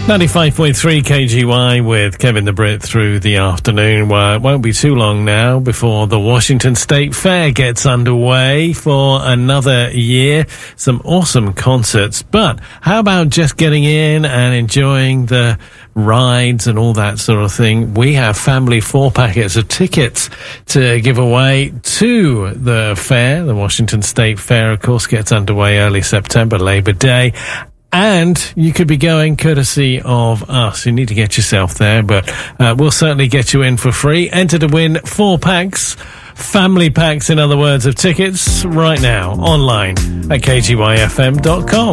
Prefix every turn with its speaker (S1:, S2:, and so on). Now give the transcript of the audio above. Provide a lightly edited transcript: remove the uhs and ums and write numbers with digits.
S1: 95.3 KGY with Kevin the Brit through the afternoon. Well, it won't be too long now before the Washington State Fair gets underway for another year. Some awesome concerts. But how about just getting in and enjoying the rides and all that sort of thing? We have family 4 packets of tickets to give away to the fair. The Washington State Fair, of course, gets underway early September, Labor Day. And you could be going courtesy of us. You need to get yourself there, but we'll certainly get you in for free. Enter to win 4 packs, family packs, in other words, of tickets right now online at kgyfm.com.